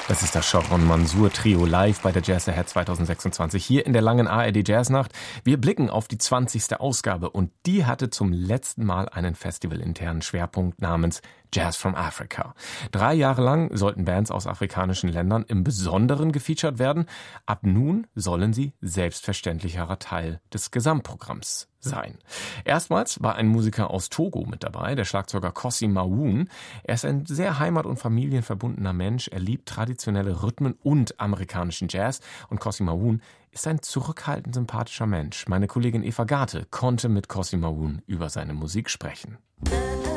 Das ist das Sharon Mansour Trio live bei der Jazz Ahead 2026 hier in der langen ARD Jazznacht. Wir blicken auf die 20. Ausgabe und die hatte zum letzten Mal einen festivalinternen Schwerpunkt namens Jazz from Africa. 3 Jahre lang sollten Bands aus afrikanischen Ländern im Besonderen gefeatured werden. Ab nun sollen sie selbstverständlicherer Teil des Gesamtprogramms sein. Erstmals war ein Musiker aus Togo mit dabei, der Schlagzeuger Kossy Mawun. Er ist ein sehr heimat- und familienverbundener Mensch. Er liebt traditionelle Rhythmen und amerikanischen Jazz. Und Kossy Mawun ist ein zurückhaltend sympathischer Mensch. Meine Kollegin Eva Garte konnte mit Kossy Mawun über seine Musik sprechen.